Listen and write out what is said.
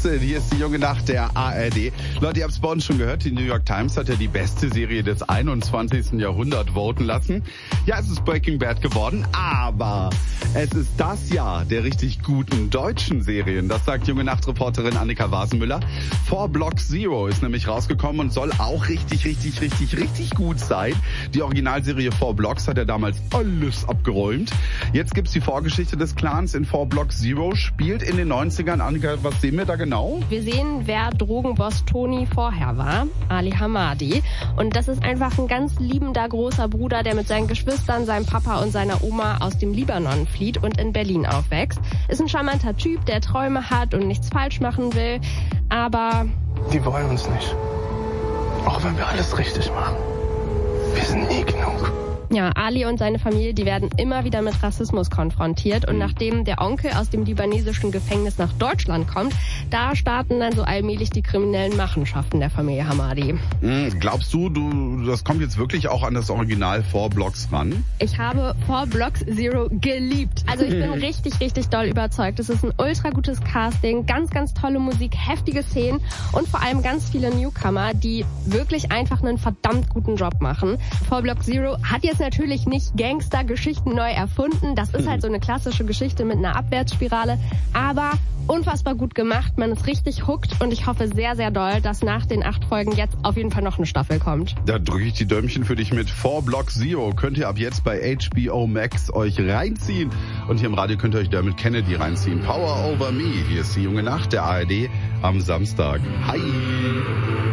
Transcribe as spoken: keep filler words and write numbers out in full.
achtzehn, hier ist die junge Nacht der A R D. Leute, ihr habt es bei uns schon gehört, die New York Times hat ja die beste Serie des einundzwanzigsten Jahrhunderts voten lassen. Ja, es ist Breaking Bad geworden, aber es ist das Jahr der richtig guten deutschen Serien. Das sagt junge Nacht-Reporterin Annika Wasenmüller. Four Blocks Zero ist nämlich rausgekommen und soll auch richtig, richtig, richtig, richtig gut sein. Die Originalserie Four Blocks hat ja damals alles abgeräumt. Jetzt gibt's die Vorgeschichte des Clans in Four Blocks Zero, spielt in den neunzigern. Annika, was sehen wir da genau? Wir sehen, wer Drogenboss Tony vorher war, Ali Hamadi. Und das ist einfach ein ganz liebender großer Bruder, der mit seinen Geschwistern, seinem Papa und seiner Oma aus dem Libanon flieht und in Berlin aufwächst. Ist ein charmanter Typ, der Träume hat und nichts falsch machen will, aber... Die wollen uns nicht. Auch wenn wir alles richtig machen. Wir sind nie genug. Ja, Ali und seine Familie, die werden immer wieder mit Rassismus konfrontiert. Und nachdem der Onkel aus dem libanesischen Gefängnis nach Deutschland kommt, da starten dann so allmählich die kriminellen Machenschaften der Familie Hamadi. Mhm, glaubst du, du, das kommt jetzt wirklich auch an das Original Four Blocks ran? Ich habe Four Blocks Zero geliebt. Also ich bin richtig, richtig doll überzeugt. Es ist ein ultra gutes Casting, ganz, ganz tolle Musik, heftige Szenen und vor allem ganz viele Newcomer, die wirklich einfach einen verdammt guten Job machen. Four Blocks Zero hat jetzt natürlich nicht Gangster-Geschichten neu erfunden. Das ist halt so eine klassische Geschichte mit einer Abwärtsspirale. Aber unfassbar gut gemacht. Man ist richtig hooked und ich hoffe sehr, sehr doll, dass nach den acht Folgen jetzt auf jeden Fall noch eine Staffel kommt. Da drücke ich die Däumchen für dich mit. Four Blocks Zero könnt ihr ab jetzt bei H B O Max euch reinziehen. Und hier im Radio könnt ihr euch Dermot Kennedy reinziehen. Power Over Me. Hier ist die junge Nacht der A R D am Samstag. Hi!